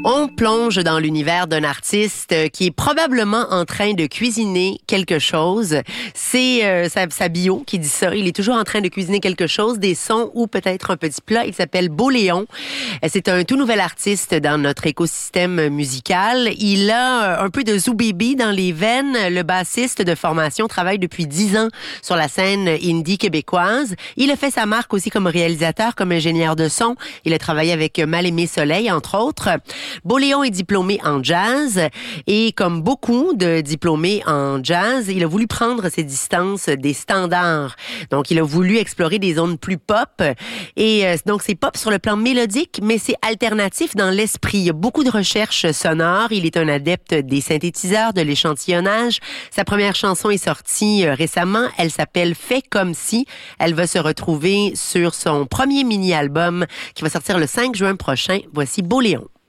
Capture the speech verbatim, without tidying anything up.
On plonge dans l'univers d'un artiste qui est probablement en train de cuisiner quelque chose. C'est euh, sa, sa bio qui dit ça. Il est toujours en train de cuisiner quelque chose, des sons ou peut-être un petit plat. Il s'appelle Beauléon. C'est un tout nouvel artiste dans notre écosystème musical. Il a un peu de Zoubibi dans les veines. Le bassiste de formation travaille depuis dix ans sur la scène indie québécoise. Il a fait sa marque aussi comme réalisateur, comme ingénieur de son. Il a travaillé avec Mal-Aimé Soleil, entre autres. Beauléon est diplômé en jazz et comme beaucoup de diplômés en jazz, il a voulu prendre ses distances des standards. Donc, il a voulu explorer des zones plus pop et euh, donc c'est pop sur le plan mélodique, mais c'est alternatif dans l'esprit. Il y a beaucoup de recherches sonores. Il est un adepte des synthétiseurs, de l'échantillonnage. Sa première chanson est sortie euh, récemment. Elle s'appelle Fait comme si. Elle va se retrouver sur son premier mini-album qui va sortir le cinq juin prochain. Voici Beauléon.